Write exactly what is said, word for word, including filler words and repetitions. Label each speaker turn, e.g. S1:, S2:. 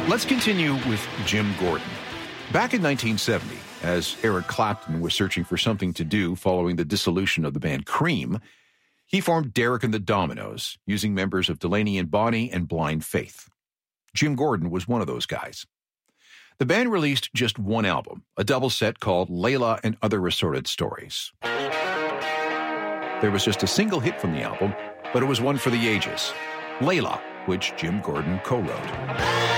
S1: Let's continue with Jim Gordon. Back in nineteen seventy, as Eric Clapton was searching for something to do following the dissolution of the band Cream, he formed Derek and the Dominos, using members of Delaney and Bonnie and Blind Faith. Jim Gordon was one of those guys. The band released just one album, a double set called Layla and Other Assorted Stories. There was just a single hit from the album, but it was one for the ages, Layla, which Jim Gordon co-wrote.